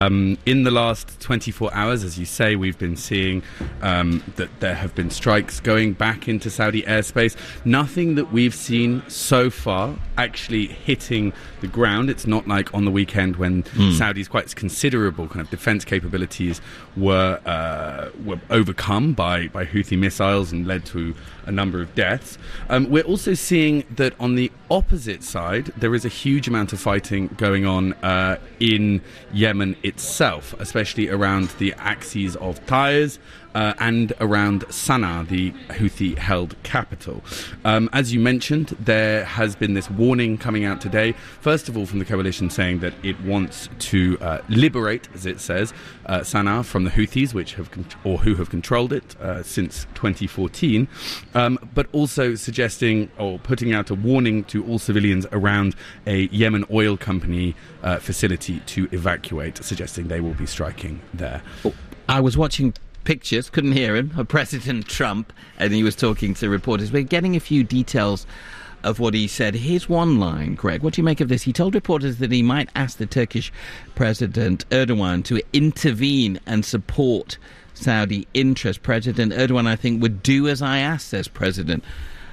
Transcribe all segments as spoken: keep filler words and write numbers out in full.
Um, in the last twenty-four hours, as you say, we've been seeing um, that there have been strikes going back into Saudi airspace. Nothing that we've seen so far actually hitting the ground. It's not like on the weekend when mm. Saudi's quite considerable kind of defense capabilities were uh, were overcome by, by Houthi missiles and led to a number of deaths. Um, we're also seeing that on the opposite side, there is a huge amount of fighting going on uh, in Yemen itself, especially around the axes of Taiz uh, and around Sana'a, the Houthi-held capital. Um, as you mentioned, there has been this warning coming out today, first of all from the coalition saying that it wants to uh, liberate, as it says, uh, Sana'a from the Houthis, which have con- or who have controlled it uh, since twenty fourteen, um, but also suggesting or putting out a warning to all civilians around a Yemen oil company uh, facility to evacuate, suggesting they will be striking there. I was watching pictures, couldn't hear him, of President Trump, and he was talking to reporters. We're getting a few details of what he said. Here's one line, Greg. What do you make of this? He told reporters that he might ask the Turkish President Erdogan to intervene and support Saudi interests. President Erdogan, I think, would do as I asked, says President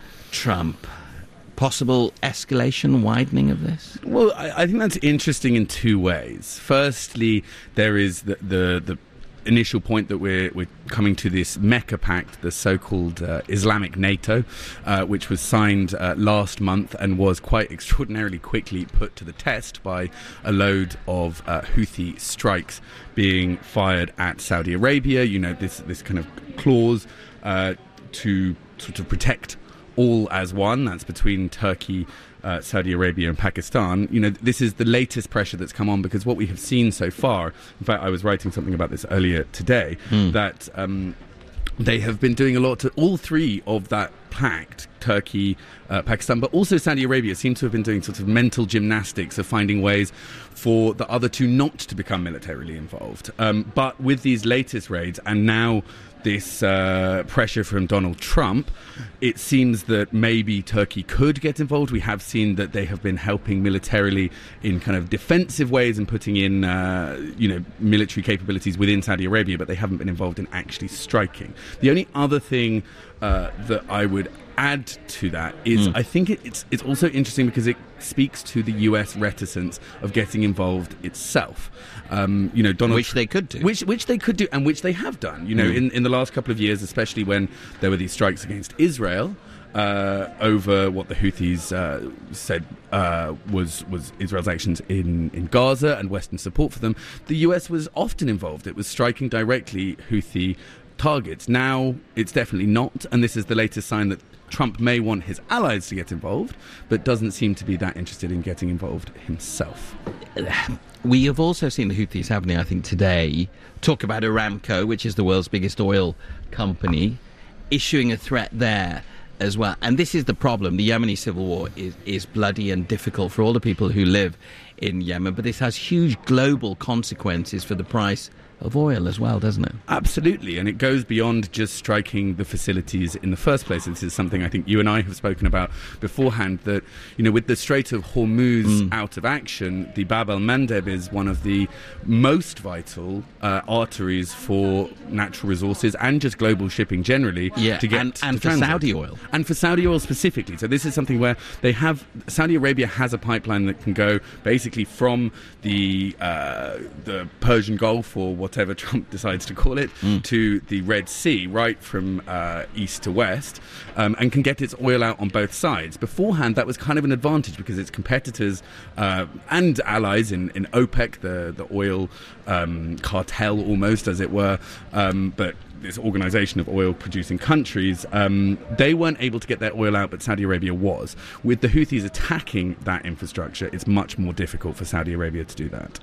Trump. Possible escalation, widening of this? Well, I, I think that's interesting in two ways. Firstly, there is the the, the initial point that we're, we're coming to this Mecca Pact, the so-called uh, Islamic NATO, uh, which was signed uh, last month and was quite extraordinarily quickly put to the test by a load of uh, Houthi strikes being fired at Saudi Arabia. You know, this, this kind of clause uh, to sort of protect all as one, that's between Turkey, uh, Saudi Arabia and Pakistan. You know, this is the latest pressure that's come on because what we have seen so far, in fact, I was writing something about this earlier today, mm. that um, they have been doing a lot to all three of that pact, Turkey, uh, Pakistan, but also Saudi Arabia, seem to have been doing sort of mental gymnastics of finding ways for the other two not to become militarily involved. Um, but with these latest raids and now this uh, pressure from Donald Trump, it seems that maybe Turkey could get involved. We have seen that they have been helping militarily in kind of defensive ways and putting in, uh, you know, military capabilities within Saudi Arabia, but they haven't been involved in actually striking. The only other thing uh, that I would add to that is mm. I think it, it's it's also interesting because it speaks to the U S reticence of getting involved itself. Um, you know, Donald which they could do, which which they could do, and which they have done. You know, mm. in in the last couple of years, especially when there were these strikes against Israel uh, over what the Houthis uh, said uh, was was Israel's actions in in Gaza and Western support for them. The U S was often involved. It was striking directly Houthi targets. Now it's definitely not, and this is the latest sign that Trump may want his allies to get involved, but doesn't seem to be that interested in getting involved himself. We have also seen the Houthis, haven't we, I think today, talk about Aramco, which is the world's biggest oil company, issuing a threat there as well. And this is the problem. The Yemeni civil war is, is bloody and difficult for all the people who live in Yemen, but this has huge global consequences for the price of oil as well, doesn't it? Absolutely, and it goes beyond just striking the facilities in the first place. This is something I think you and I have spoken about beforehand, that, you know, with the Strait of Hormuz mm. out of action, the Bab el-Mandeb is one of the most vital uh, arteries for natural resources and just global shipping generally. Yeah, to get and, and to for Saudi oil. And for Saudi oil specifically. So this is something where they have, Saudi Arabia has a pipeline that can go basically from the uh, the Persian Gulf, or whatever Trump decides to call it, mm. to the Red Sea, right from uh, east to west, um, and can get its oil out on both sides. Beforehand, that was kind of an advantage because its competitors uh, and allies in, in OPEC, the, the oil um, cartel almost, as it were, um, but this organisation of oil-producing countries, um, they weren't able to get their oil out, but Saudi Arabia was. With the Houthis attacking that infrastructure, it's much more difficult for Saudi Arabia to do that.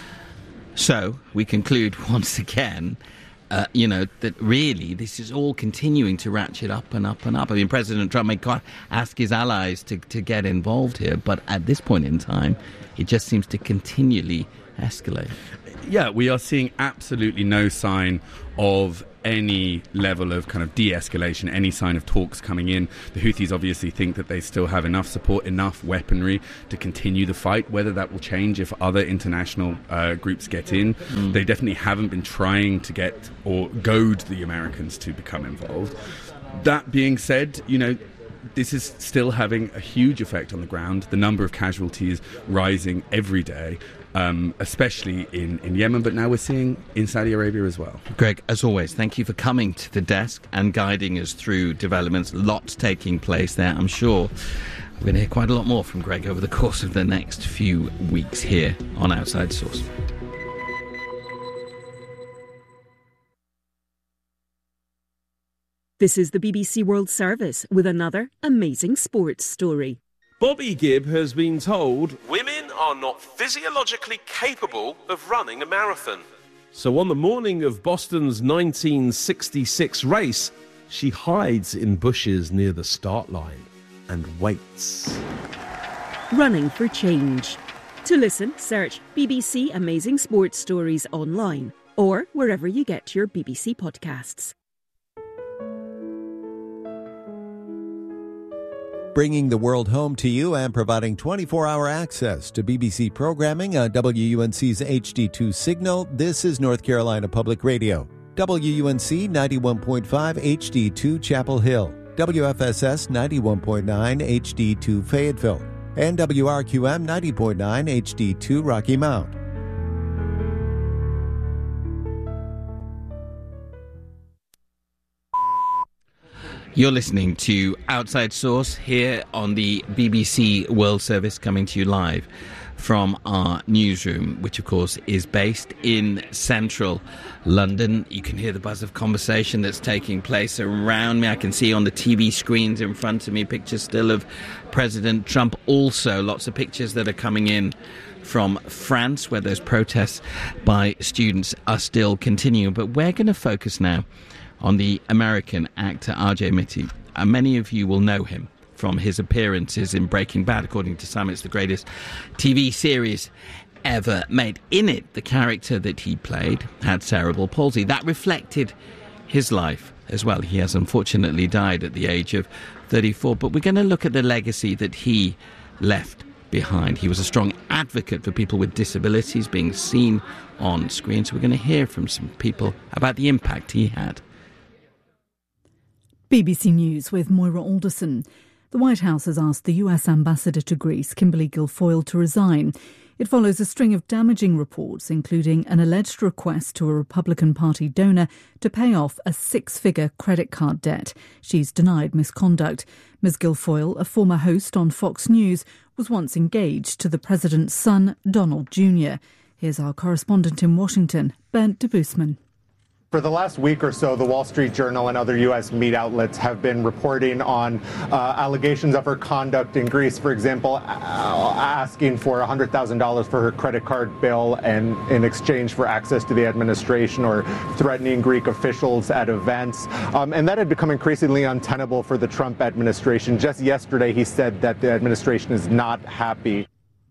So, we conclude once again, uh, you know, that really this is all continuing to ratchet up and up and up. I mean, President Trump may ask his allies to, to get involved here, but at this point in time, it just seems to continually escalate. Yeah, we are seeing absolutely no sign of any level of kind of de-escalation, any sign of talks coming in. The Houthis obviously think that they still have enough support, enough weaponry to continue the fight. Whether that will change if other international uh, groups get in. Mm. They definitely haven't been trying to get or goad the Americans to become involved. That being said, you know, this is still having a huge effect on the ground. The number of casualties rising every day, um, especially in, in Yemen, but now we're seeing in Saudi Arabia as well. Greg, as always, thank you for coming to the desk and guiding us through developments. Lots taking place there, I'm sure. We're going to hear quite a lot more from Greg over the course of the next few weeks here on Outside Source. This is the B B C World Service with another amazing sports story. Bobby Gibb has been told women are not physiologically capable of running a marathon. So on the morning of Boston's nineteen sixty-six race, she hides in bushes near the start line and waits. Running for change. To listen, search B B C Amazing Sports Stories online or wherever you get your B B C podcasts. Bringing the world home to you and providing twenty-four hour access to B B C programming on W U N C's H D two signal, this is North Carolina Public Radio. W U N C ninety-one point five H D two Chapel Hill, W F S S ninety-one point nine H D two Fayetteville, and W R Q M ninety point nine H D two Rocky Mount. You're listening to Outside Source here on the B B C World Service, coming to you live from our newsroom, which of course is based in central London. You can hear the buzz of conversation that's taking place around me. I can see on the T V screens in front of me pictures still of President Trump. Also lots of pictures that are coming in from France, where those protests by students are still continuing. But we're going to focus now on the American actor R J Mitte. Uh, many of you will know him from his appearances in Breaking Bad. According to some, it's the greatest T V series ever made. In it, the character that he played had cerebral palsy. That reflected his life as well. He has unfortunately died at the age of thirty-four, but we're going to look at the legacy that he left behind. He was a strong advocate for people with disabilities being seen on screen, so we're going to hear from some people about the impact he had. B B C News with Moira Alderson. The White House has asked the U S Ambassador to Greece, Kimberly Guilfoyle, to resign. It follows a string of damaging reports, including an alleged request to a Republican Party donor to pay off a six-figure credit card debt. She's denied misconduct. Miz Guilfoyle, a former host on Fox News, was once engaged to the president's son, Donald Junior Here's our correspondent in Washington, Bernd de Boosman. For the last week or so, the Wall Street Journal and other U S media outlets have been reporting on uh, allegations of her conduct in Greece, for example, uh, asking for one hundred thousand dollars for her credit card bill and in exchange for access to the administration, or threatening Greek officials at events. Um, and that had become increasingly untenable for the Trump administration. Just yesterday, he said that the administration is not happy.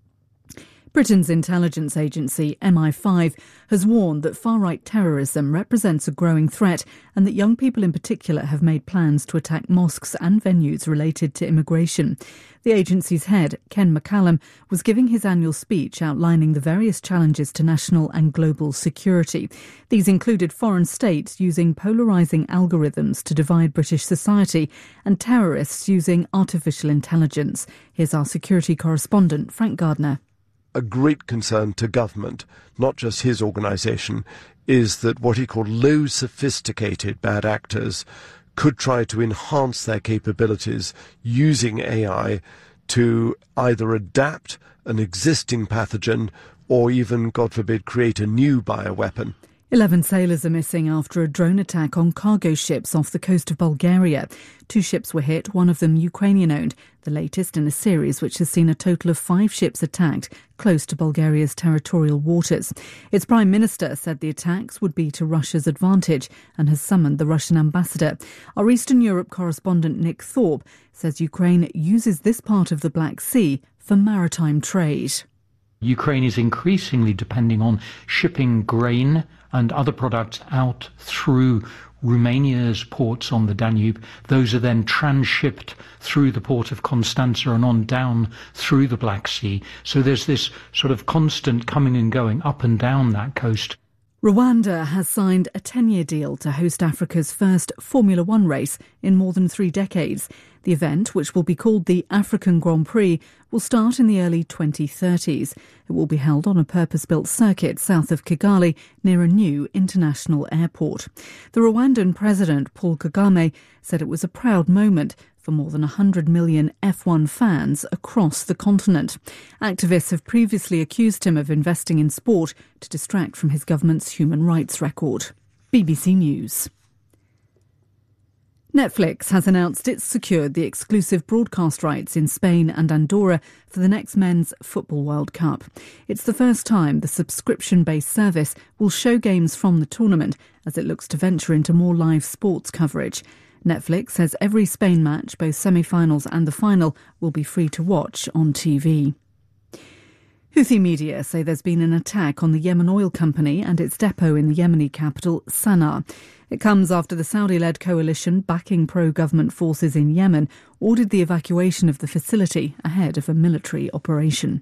Britain's intelligence agency, M I five, has warned that far-right terrorism represents a growing threat and that young people in particular have made plans to attack mosques and venues related to immigration. The agency's head, Ken McCallum, was giving his annual speech outlining the various challenges to national and global security. These included foreign states using polarising algorithms to divide British society and terrorists using artificial intelligence. Here's our security correspondent, Frank Gardner. A great concern to government, not just his organisation, is that what he called low sophisticated bad actors could try to enhance their capabilities using A I to either adapt an existing pathogen or even, God forbid, create a new bioweapon. Eleven sailors are missing after a drone attack on cargo ships off the coast of Bulgaria. Two ships were hit, one of them Ukrainian-owned, the latest in a series which has seen a total of five ships attacked close to Bulgaria's territorial waters. Its prime minister said the attacks would be to Russia's advantage and has summoned the Russian ambassador. Our Eastern Europe correspondent Nick Thorpe says Ukraine uses this part of the Black Sea for maritime trade. Ukraine is increasingly depending on shipping grain and other products out through Romania's ports on the Danube. Those are then transshipped through the port of Constanța and on down through the Black Sea. So there's this sort of constant coming and going up and down that coast. Rwanda has signed a ten-year deal to host Africa's first Formula One race in more than three decades. The event, which will be called the African Grand Prix, will start in the early twenty thirties. It will be held on a purpose-built circuit south of Kigali near a new international airport. The Rwandan president, Paul Kagame, said it was a proud moment for more than one hundred million F one fans across the continent. Activists have previously accused him of investing in sport to distract from his government's human rights record. B B C News. Netflix has announced it's secured the exclusive broadcast rights in Spain and Andorra for the next Men's Football World Cup. It's the first time the subscription-based service will show games from the tournament as it looks to venture into more live sports coverage. Netflix says every Spain match, both semi-finals and the final, will be free to watch on T V. Houthi media say there's been an attack on the Yemen oil company and its depot in the Yemeni capital, Sana'a. It comes after the Saudi-led coalition backing pro-government forces in Yemen ordered the evacuation of the facility ahead of a military operation.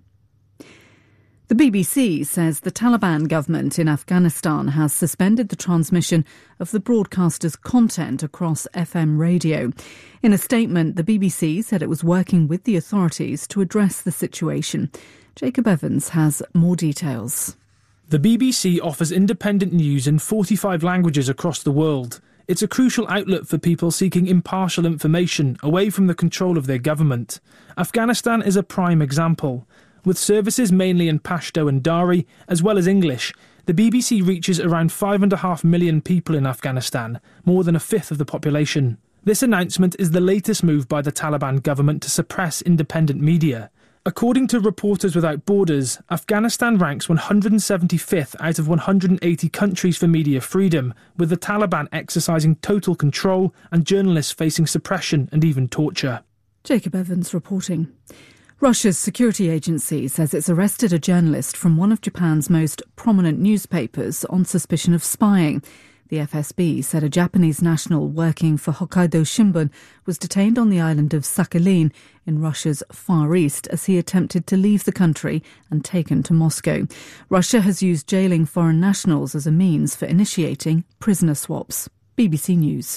The B B C says the Taliban government in Afghanistan has suspended the transmission of the broadcaster's content across F M radio. In a statement, the B B C said it was working with the authorities to address the situation. Jacob Evans has more details. The B B C offers independent news in forty-five languages across the world. It's a crucial outlet for people seeking impartial information away from the control of their government. Afghanistan is a prime example. With services mainly in Pashto and Dari, as well as English, the B B C reaches around five and a half million people in Afghanistan, more than a fifth of the population. This announcement is the latest move by the Taliban government to suppress independent media. According to Reporters Without Borders, Afghanistan ranks one hundred seventy-fifth out of one hundred eighty countries for media freedom, with the Taliban exercising total control and journalists facing suppression and even torture. Jacob Evans reporting. Russia's security agency says it's arrested a journalist from one of Japan's most prominent newspapers on suspicion of spying. The F S B said a Japanese national working for Hokkaido Shimbun was detained on the island of Sakhalin in Russia's Far East as he attempted to leave the country and taken to Moscow. Russia has used jailing foreign nationals as a means for initiating prisoner swaps. B B C News.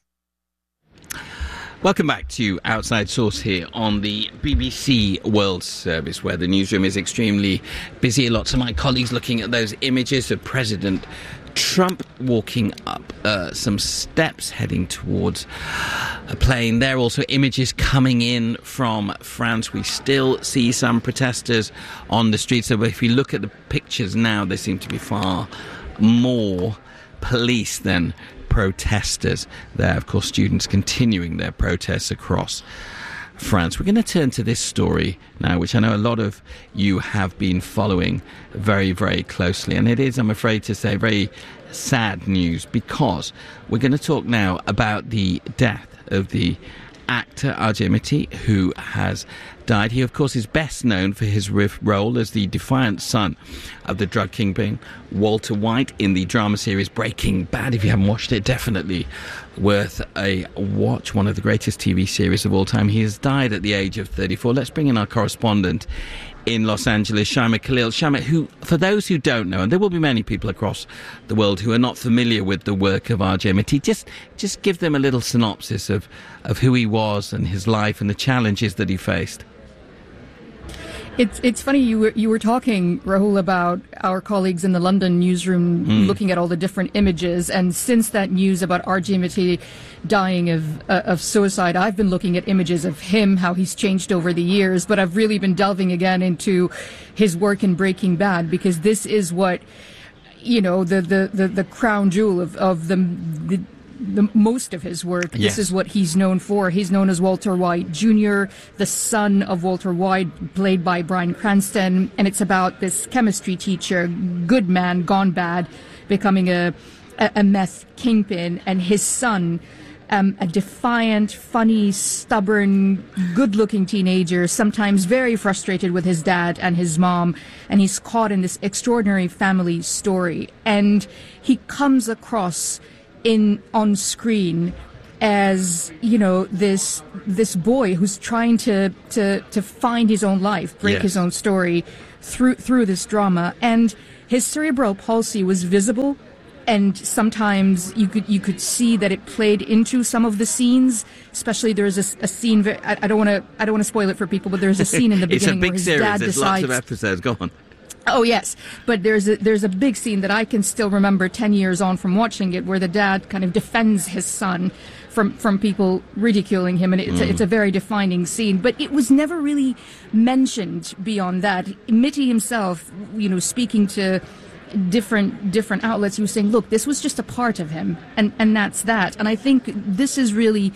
Welcome back to Outside Source here on the B B C World Service, where the newsroom is extremely busy. Lots of my colleagues looking at those images of President Trump walking up uh, some steps heading towards a plane. There are also images coming in from France. We still see some protesters on the streets. So if you look at the pictures now, there seem to be far more police than protesters there. Of course, students continuing their protests across France. We're going to turn to this story now, which I know a lot of you have been following very, very closely. And it is, I'm afraid to say, very sad news, because we're going to talk now about the death of the actor Arjay Miti, who has died. He, of course, is best known for his role as the defiant son of the drug kingpin Walter White in the drama series Breaking Bad. If you haven't watched it, definitely worth a watch. One of the greatest T V series of all time. He has died at the age of thirty-four. Let's bring in our correspondent in Los Angeles, Shaima Khalil. Shaima, who, for those who don't know, and there will be many people across the world who are not familiar with the work of Arjay Miti, just just give them a little synopsis of, of who he was and his life and the challenges that he faced. It's it's funny you were you were talking, Rahul, about our colleagues in the London newsroom mm. looking at all the different images, and since that news about Arjay Miti dying of uh, of suicide, I've been looking at images of him, how he's changed over the years, but I've really been delving again into his work in Breaking Bad, because this is what, you know, the the the, the crown jewel of of the. the The most of his work. Yes. This is what he's known for. He's known as Walter White Junior, the son of Walter White, played by Bryan Cranston, and it's about this chemistry teacher, good man gone bad, becoming a a, a meth kingpin, and his son Um, a defiant, funny, stubborn, good-looking teenager, sometimes very frustrated with his dad and his mom, and he's caught in this extraordinary family story. And he comes across in on screen as, you know, this this boy who's trying to to, to find his own life, break yes. his own story through through this drama. And his cerebral palsy was visible. And sometimes you could you could see that it played into some of the scenes. Especially there's a, a scene. I, I don't want to I don't want to spoil it for people, but there's a scene in the beginning where his series. dad There's decides. Lots of episodes. Go on. Oh yes, but there's a there's a big scene that I can still remember ten years on from watching it, where the dad kind of defends his son from from people ridiculing him, and it's mm. a, it's a very defining scene. But it was never really mentioned beyond that. Mitty himself, you know, speaking to different different outlets, he was saying, look, this was just a part of him, and and that's that. And I think this is really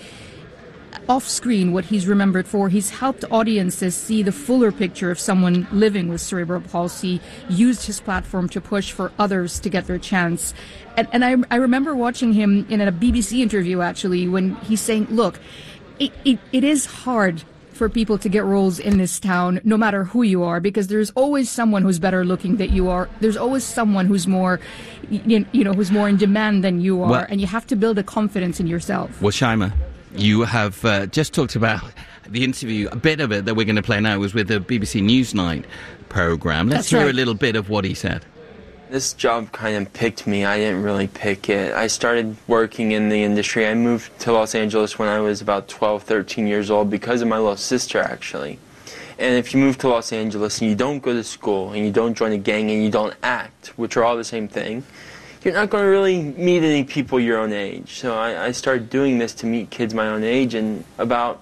off screen what he's remembered for. He's helped audiences see the fuller picture of someone living with cerebral palsy, used his platform to push for others to get their chance. And, and I, I remember watching him in a B B C interview, actually, when he's saying, look, it, it, it is hard for people to get roles in this town, no matter who you are, because there's always someone who's better looking than you are. There's always someone who's more, you know, who's more in demand than you are, well, and you have to build a confidence in yourself. Well, Shaima, you have uh, just talked about the interview. A bit of it that we're going to play now was with the B B C Newsnight programme. Let's That's hear right. a little bit of what he said. This job kind of picked me. I didn't really pick it. I started working in the industry. I moved to Los Angeles when I was about twelve, thirteen years old because of my little sister, actually. And if you move to Los Angeles and you don't go to school and you don't join a gang and you don't act, which are all the same thing, you're not going to really meet any people your own age. So I, I started doing this to meet kids my own age, and about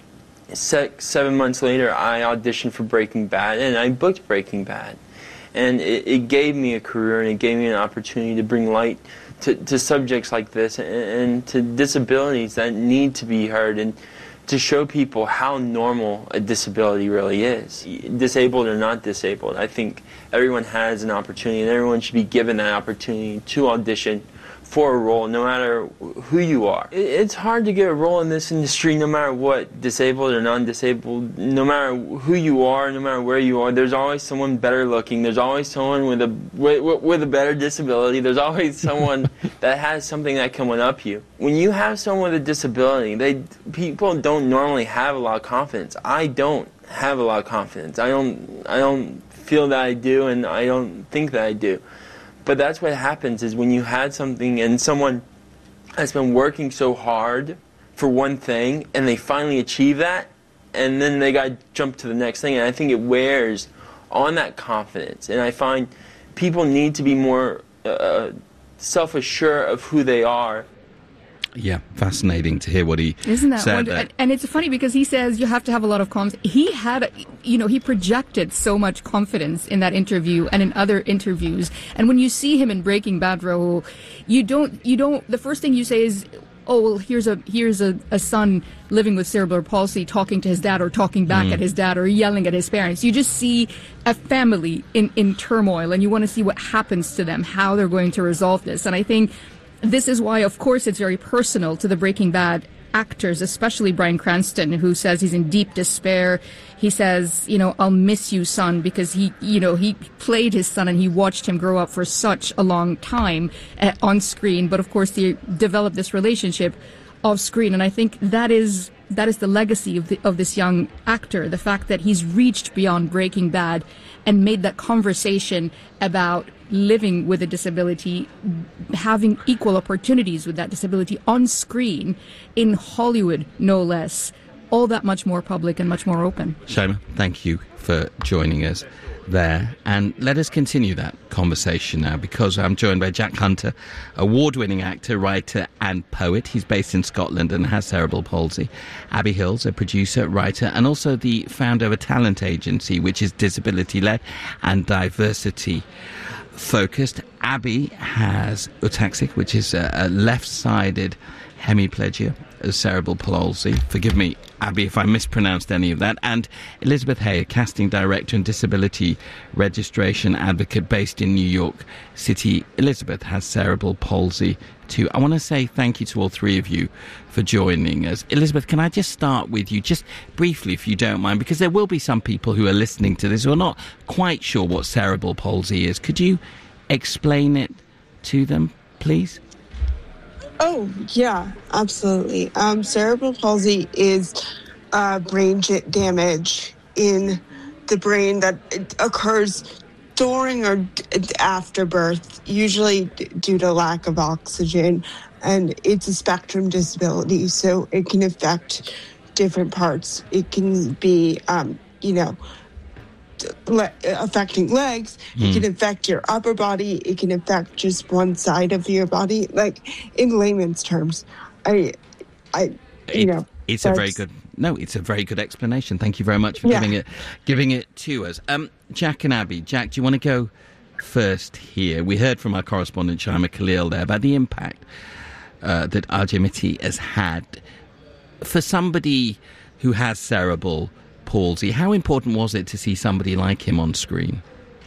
six, seven months later, I auditioned for Breaking Bad, and I booked Breaking Bad. And it, it gave me a career, and it gave me an opportunity to bring light to, to subjects like this and, and to disabilities that need to be heard, and to show people how normal a disability really is. Disabled or not disabled, I think everyone has an opportunity, and everyone should be given that opportunity to audition for a role, no matter who you are. It's hard to get a role in this industry, no matter what, disabled or non-disabled, no matter who you are, no matter where you are. There's always someone better looking. There's always someone with a with, with a better disability. There's always someone that has something that can one-up you. When you have someone with a disability, they people don't normally have a lot of confidence. I don't have a lot of confidence. I don't I don't feel that I do, and I don't think that I do. But that's what happens is when you had something and someone has been working so hard for one thing and they finally achieve that, and then they got to jump to the next thing. And I think it wears on that confidence. And I find people need to be more uh, self-assured of who they are. Yeah, fascinating to hear what he Isn't that said wonderful? there. And it's funny because he says you have to have a lot of confidence. He had, you know, he projected so much confidence in that interview and in other interviews. And when you see him in Breaking Bad, Rahul, you don't, you don't, the first thing you say is, oh, well, here's a here's a, a son living with cerebral palsy talking to his dad, or talking back mm. at his dad, or yelling at his parents. You just see a family in, in turmoil, and you want to see what happens to them, how they're going to resolve this. And I think this is why, of course, it's very personal to the Breaking Bad actors, especially Bryan Cranston, who says he's in deep despair. He says, you know, I'll miss you, son, because he, you know, he played his son and he watched him grow up for such a long time uh, on screen. But of course, they developed this relationship off screen. And I think that is that is the legacy of the, of this young actor, the fact that he's reached beyond Breaking Bad and made that conversation about living with a disability, having equal opportunities with that disability on screen, in Hollywood, no less, all that much more public and much more open. Shaima, thank you for joining us there. And let us continue that conversation now, because I'm joined by Jack Hunter, award-winning actor, writer and poet. He's based in Scotland and has cerebral palsy. Abby Hills, a producer, writer, and also the founder of a talent agency which is disability-led and diversity focused. Abby has ataxic, which is a, a left-sided hemiplegia, a cerebral palsy. Forgive me, Abby, if I mispronounced any of that, and Elizabeth Hay, a casting director and disability registration advocate based in New York City. Elizabeth has cerebral palsy too. I want to say thank you to all three of you for joining us. Elizabeth, can I just start with you, just briefly, if you don't mind, because there will be some people who are listening to this who are not quite sure what cerebral palsy is. Could you explain it to them, please? Oh, yeah, absolutely. Um, cerebral palsy is uh, brain j- damage in the brain that occurs during or d- after birth, usually d- due to lack of oxygen. And it's a spectrum disability, so it can affect different parts. It can be, um, you know, Le- affecting legs, mm. It can affect your upper body, it can affect just one side of your body. Like, in layman's terms, I, I, you it, know, it's a very good. No, it's a very good explanation. Thank you very much for yeah. giving it, giving it to us. Um, Jack and Abby. Jack, do you want to go first here? We heard from our correspondent Shaima Khalil there about the impact uh, that R J Mitti has had for somebody who has cerebral palsy. How important was it to see somebody like him on screen?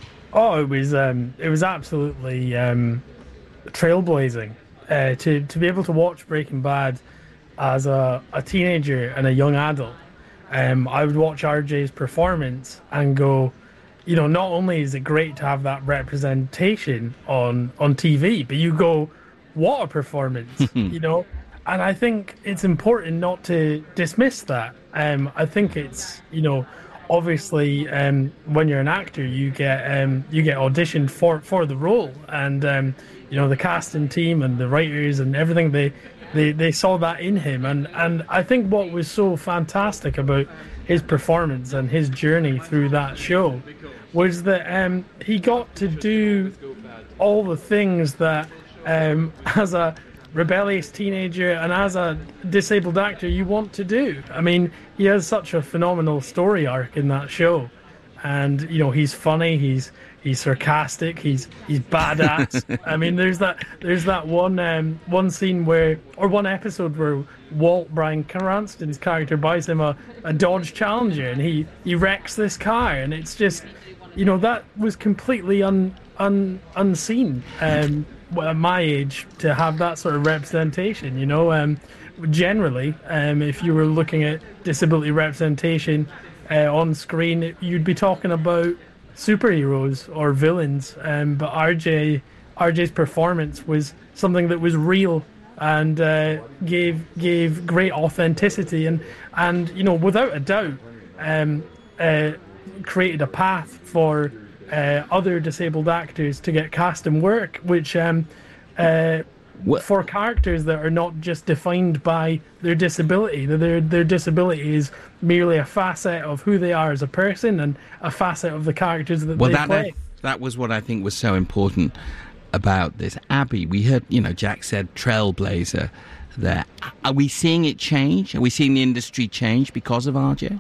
Oh, it was um, it was absolutely um, trailblazing uh, to to be able to watch Breaking Bad as a, a teenager and a young adult. Um, I would watch R J's performance and go, you know, not only is it great to have that representation on on T V, but you go, what a performance, you know. And I think it's important not to dismiss that. Um, I think it's, you know, obviously um, when you're an actor, you get um, you get auditioned for, for the role, and um, you know, the casting team and the writers and everything, they they, they saw that in him. And, and I think what was so fantastic about his performance and his journey through that show was that um, he got to do all the things that um, as a rebellious teenager and as a disabled actor you want to do. I mean, he has such a phenomenal story arc in that show, and you know, he's funny, he's he's sarcastic, he's he's badass. I mean, there's that there's that one um, one scene where, or one episode where Walt, Bryan Cranston's character, buys him a, a Dodge Challenger, and he he wrecks this car, and it's just, you know, that was completely un, un unseen um at my age, to have that sort of representation, you know. Um, generally, um, if you were looking at disability representation uh, on screen, you'd be talking about superheroes or villains. Um, but R J, R J's performance was something that was real and uh, gave gave great authenticity, and and you know, without a doubt, um, uh, created a path for Uh, other disabled actors to get cast and work, which um, uh, for characters that are not just defined by their disability. Their their disability is merely a facet of who they are as a person and a facet of the characters that well, they that, play. That, that was what I think was so important about this. Abby, we heard, you know, Jack said trailblazer there. Are we seeing it change? Are we seeing the industry change because of R J?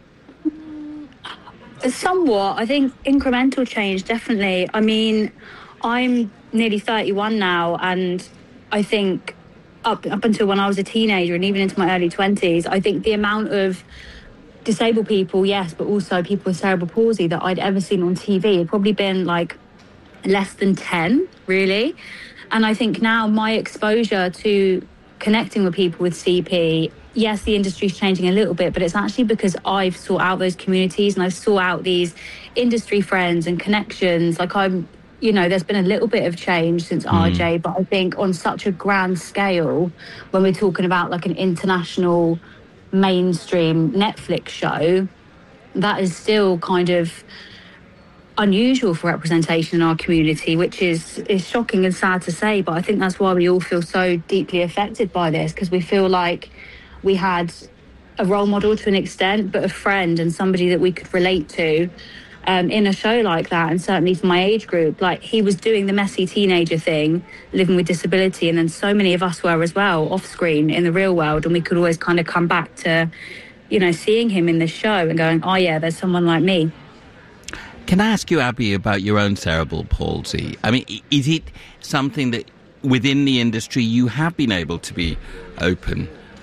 Somewhat. I think incremental change, definitely. I mean, I'm nearly thirty-one now, and I think up up until when I was a teenager and even into my early twenties, I think the amount of disabled people, yes, but also people with cerebral palsy that I'd ever seen on T V had probably been like less than ten, really. And I think now my exposure to connecting with people with C P, yes, the industry's changing a little bit, but it's actually because I've sought out those communities and I've sought out these industry friends and connections. Like, I'm, you know, there's been a little bit of change since mm. R J, but I think on such a grand scale, when we're talking about like an international mainstream Netflix show, that is still kind of unusual for representation in our community, which is is shocking and sad to say, but I think that's why we all feel so deeply affected by this, because we feel like we had a role model to an extent, but a friend and somebody that we could relate to um, in a show like that. And certainly for my age group, like, he was doing the messy teenager thing, living with disability, and then so many of us were as well off screen in the real world, and we could always kind of come back to, you know, seeing him in the show and going, oh yeah, there's someone like me. Can I ask you, Abby, about your own cerebral palsy? I mean, is it something that within the industry you have been able to be open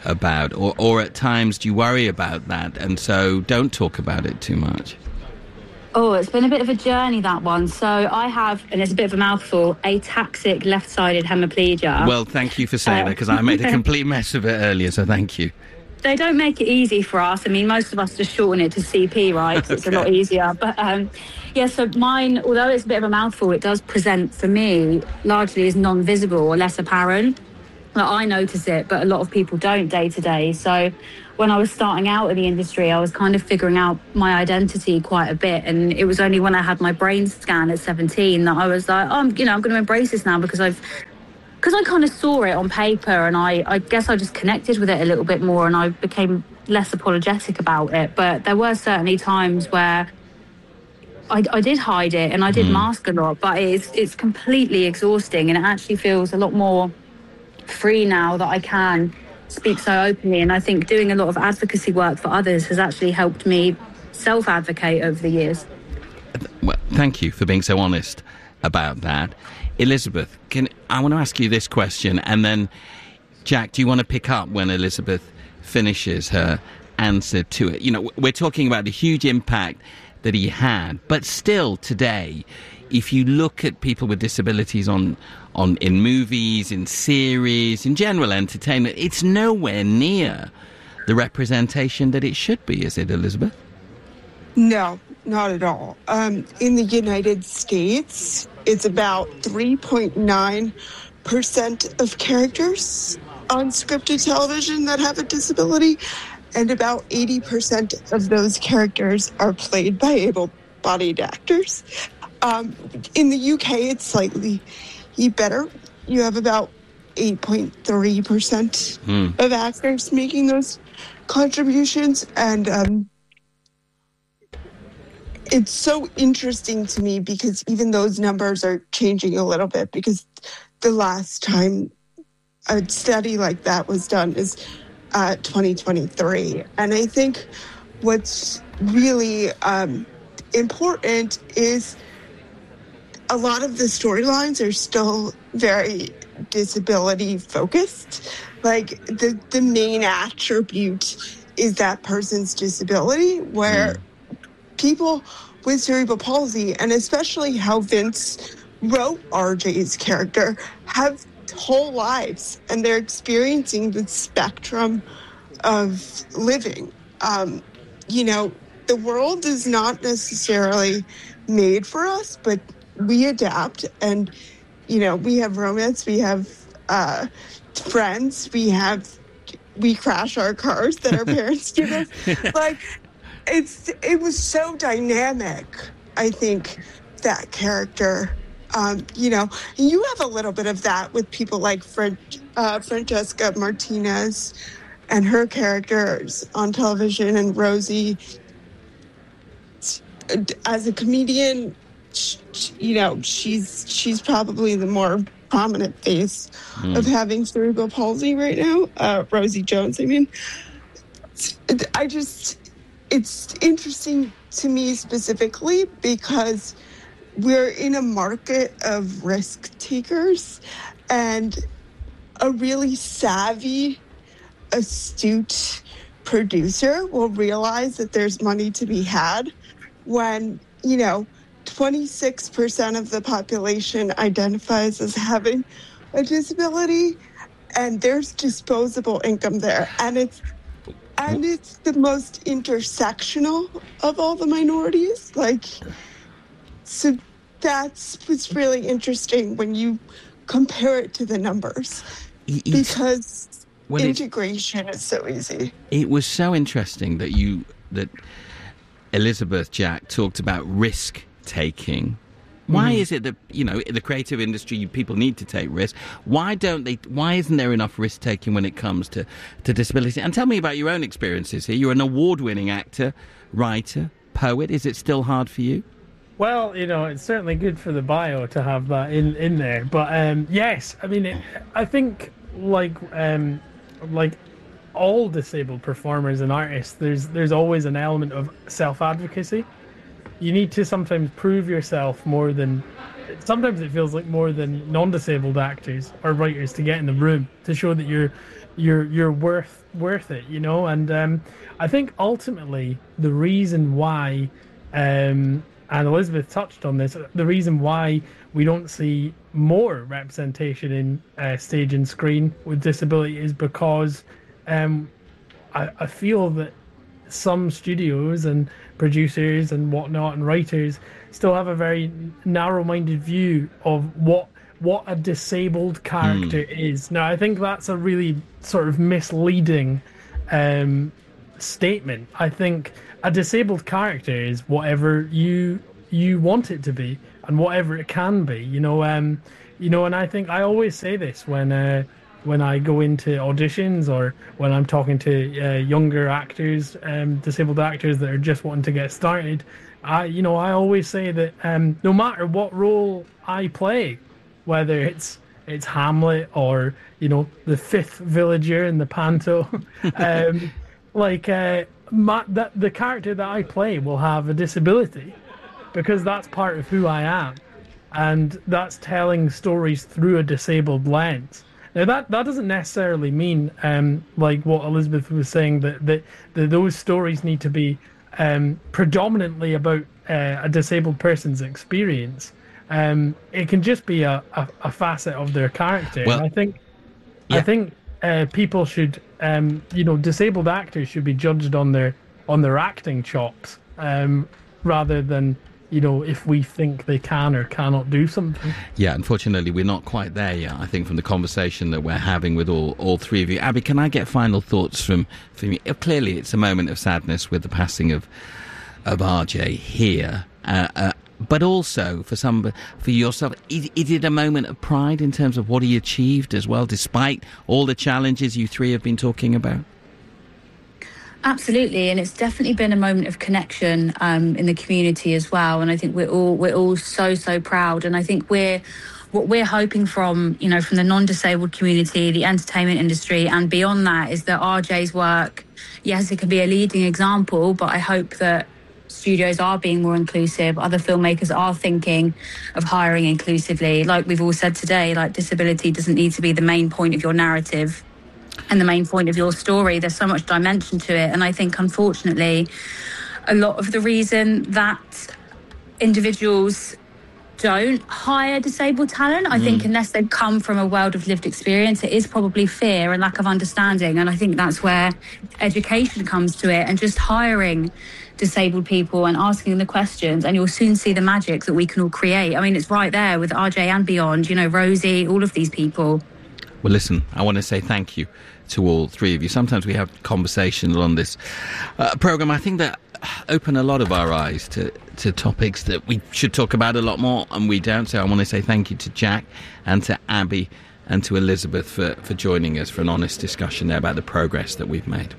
about, or, or at times do you worry about that and so don't talk about it too much? Oh, it's been a bit of a journey, that one. So I have, and it's a bit of a mouthful, ataxic left-sided hemiplegia. Well, thank you for saying Uh, that, because I made a complete mess of it earlier, so thank you. They don't make it easy for us. I mean, most of us just shorten it to C P, right? 'Cause it's a lot easier. But um, yeah, so mine, although it's a bit of a mouthful, it does present for me largely as non-visible or less apparent. Like, I notice it, but a lot of people don't day to day. So when I was starting out in the industry, I was kind of figuring out my identity quite a bit. And it was only when I had my brain scan at seventeen that I was like, oh, I'm, you know, I'm going to embrace this now because I've Because I kind of saw it on paper, and I, I guess I just connected with it a little bit more, and I became less apologetic about it. But there were certainly times where I, I did hide it and I did mm. mask a lot, but it's it's completely exhausting, and it actually feels a lot more free now that I can speak so openly. And I think doing a lot of advocacy work for others has actually helped me self-advocate over the years. Well, thank you for being so honest about that. Elizabeth, can I want to ask you this question, and then, Jack, do you want to pick up when Elizabeth finishes her answer to it? You know, we're talking about the huge impact that he had, but still today, if you look at people with disabilities on, on in movies, in series, in general entertainment, it's nowhere near the representation that it should be, is it, Elizabeth? No, not at all. Um, in the United States, it's about three point nine percent of characters on scripted television that have a disability, and about eighty percent of those characters are played by able-bodied actors. Um, in the U K, it's slightly better. You have about eight point three percent mm. of actors making those contributions, and um, it's so interesting to me because even those numbers are changing a little bit, because the last time a study like that was done is uh, twenty twenty-three. And I think what's really um, important is a lot of the storylines are still very disability focused. Like the, the main attribute is that person's disability, where mm. people with cerebral palsy, and especially how Vince wrote R J's character, have whole lives, and they're experiencing the spectrum of living. Um, you know, the world is not necessarily made for us, but we adapt, and, you know, we have romance, we have uh, friends, we have, we crash our cars that our parents give us. Like, It's it was so dynamic, I think, that character. Um, you know, you have a little bit of that with people like Fran- uh, Francesca Martinez and her characters on television, and Rosie. As a comedian, she, you know, she's she's probably the more prominent face mm. of having cerebral palsy right now. Uh, Rosie Jones, I mean. I just... It's interesting to me specifically because we're in a market of risk takers, and a really savvy, astute producer will realize that there's money to be had when, you know, twenty-six percent of the population identifies as having a disability, and there's disposable income there. And it's And it's the most intersectional of all the minorities. Like, so that's what's really interesting when you compare it to the numbers. It's, because well, integration is so easy. It was so interesting that you, that Elizabeth, Jack, talked about risk taking. Why mm. is it that, you know, in the creative industry, people need to take risks? Why don't they? Why isn't there enough risk taking when it comes to, to disability? And tell me about your own experiences here. You're an award-winning actor, writer, poet. Is it still hard for you? Well, you know, it's certainly good for the bio to have that in, in there. But um, yes, I mean, it, I think like um, like all disabled performers and artists, there's there's always an element of self-advocacy. You need to sometimes prove yourself more than, sometimes it feels like more than non-disabled actors or writers to get in the room, to show that you're you're you're worth worth it, you know. And um, I think ultimately the reason why, um, and Elizabeth touched on this, the reason why we don't see more representation in uh, stage and screen with disability is because um, I, I feel that some studios and producers and whatnot and writers still have a very narrow-minded view of what what a disabled character mm. is. Now, I think that's a really sort of misleading um, statement. I think a disabled character is whatever you you want it to be and whatever it can be. You know, um, you know, and I think I always say this when uh, when I go into auditions or when I'm talking to uh, younger actors, um, disabled actors that are just wanting to get started. I, you know, I always say that um, no matter what role I play, whether it's it's Hamlet or, you know, the fifth villager in the panto, um, like uh, my, that the character that I play will have a disability because that's part of who I am, and that's telling stories through a disabled lens. Now that that doesn't necessarily mean um, like what Elizabeth was saying that that, that those stories need to be um, predominantly about uh, a disabled person's experience. Um, it can just be a, a, a facet of their character. Well, and I think yeah. I think uh, people should, um, you know, disabled actors should be judged on their on their acting chops um, rather than, you know, if we think they can or cannot do something. Yeah, unfortunately, we're not quite there yet, I think, from the conversation that we're having with all, all three of you. Abby, can I get final thoughts from, from you? Clearly, it's a moment of sadness with the passing of of R J here. Uh, uh, but also, for some, for yourself, is, is it a moment of pride in terms of what he achieved as well, despite all the challenges you three have been talking about? Absolutely, and it's definitely been a moment of connection um, in the community as well. And I think we're all we're all so so proud. And I think we're what we're hoping from you know from the non-disabled community, the entertainment industry, and beyond that is that R J's work, yes, it can be a leading example, but I hope that studios are being more inclusive. Other filmmakers are thinking of hiring inclusively. Like we've all said today, like disability doesn't need to be the main point of your narrative and the main point of your story. There's so much dimension to it. And I think, unfortunately, a lot of the reason that individuals don't hire disabled talent, I mm. think unless they've come from a world of lived experience, it is probably fear and lack of understanding. And I think that's where education comes to it, and just hiring disabled people and asking the questions, and you'll soon see the magic that we can all create. I mean, it's right there with R J and beyond, you know, Rosie, all of these people. Well, listen, I want to say thank you to all three of you. Sometimes we have conversations on this uh, programme, I think, that open a lot of our eyes to, to topics that we should talk about a lot more, and we don't. So I want to say thank you to Jack and to Abby and to Elizabeth for, for joining us for an honest discussion there about the progress that we've made.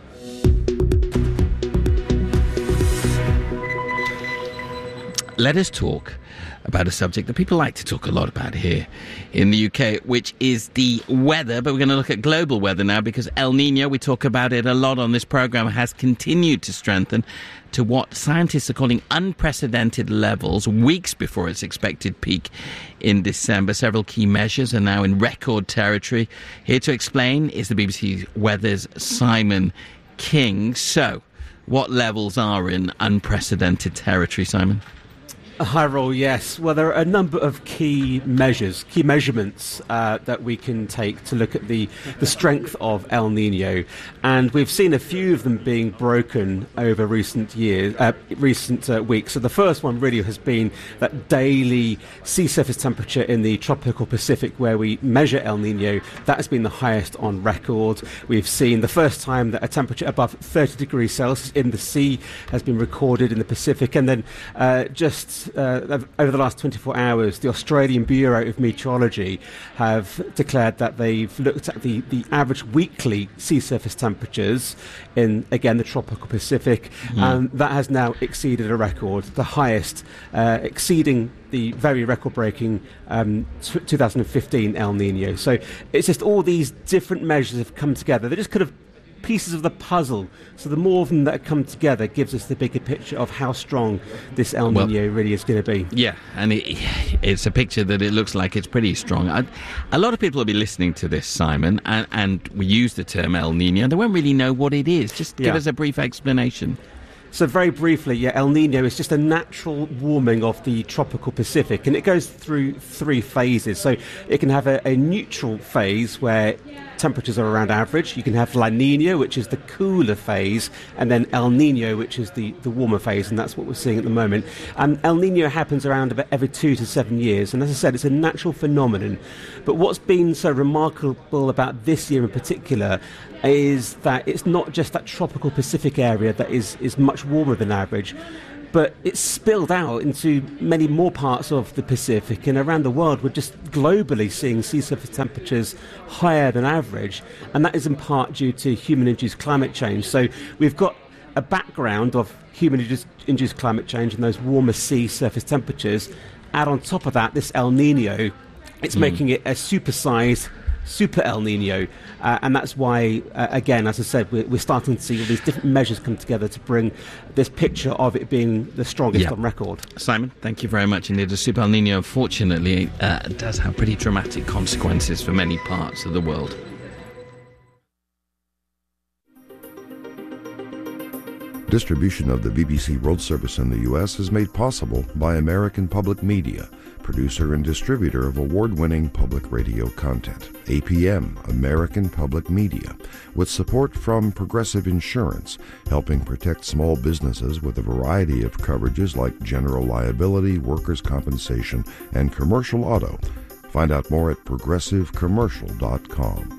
Let us talk about a subject that people like to talk a lot about here in the U K, which is the weather. But we're going to look at global weather now, because El Nino, we talk about it a lot on this programme, has continued to strengthen to what scientists are calling unprecedented levels weeks before its expected peak in December. Several key measures are now in record territory. Here to explain is the B B C Weather's Simon King. So, what levels are in unprecedented territory, Simon? Hi, Roll. Yes. Well, there are a number of key measures, key measurements uh, that we can take to look at the, the strength of El Nino. And we've seen a few of them being broken over recent years, uh, recent uh, weeks. So the first one really has been that daily sea surface temperature in the tropical Pacific, where we measure El Nino. That has been the highest on record. We've seen the first time that a temperature above thirty degrees Celsius in the sea has been recorded in the Pacific. And then uh, just Uh, over the last twenty-four hours, the Australian Bureau of Meteorology have declared that they've looked at the, the average weekly sea surface temperatures in, again, the tropical Pacific, mm. and that has now exceeded a record, the highest, uh, exceeding the very record-breaking um, twenty fifteen El Nino. So it's just all these different measures have come together. They just could have pieces of the puzzle. So the more of them that come together gives us the bigger picture of how strong this El Nino well, really is going to be. Yeah, and it, it's a picture that it looks like it's pretty strong. I, a lot of people will be listening to this, Simon, and, and we use the term El Nino. They won't really know what it is. Just give yeah. us a brief explanation. So very briefly, yeah, El Nino is just a natural warming of the tropical Pacific, and it goes through three phases. So it can have a, a neutral phase where temperatures are around average. You can have La Nina, which is the cooler phase, and then El Nino, which is the, the warmer phase, and that's what we're seeing at the moment. And El Nino happens around about every two to seven years, and as I said, it's a natural phenomenon. But what's been so remarkable about this year in particular is that it's not just that tropical Pacific area that is, is much warmer than average, but it's spilled out into many more parts of the Pacific, and around the world we're just globally seeing sea surface temperatures higher than average, and that is in part due to human-induced climate change. So we've got a background of human-induced climate change and those warmer sea surface temperatures. Add on top of that this El Nino, it's mm. making it a supersized Super El Nino, uh, and that's why, uh, again, as I said, we're, we're starting to see all these different measures come together to bring this picture of it being the strongest yeah. on record. Simon, thank you very much indeed. The Super El Nino, unfortunately, uh, does have pretty dramatic consequences for many parts of the world. Distribution of the B B C World Service in the U S is made possible by American Public Media, producer and distributor of award-winning public radio content. A P M, American Public Media, with support from Progressive Insurance, helping protect small businesses with a variety of coverages like general liability, workers' compensation, and commercial auto. Find out more at progressive commercial dot com.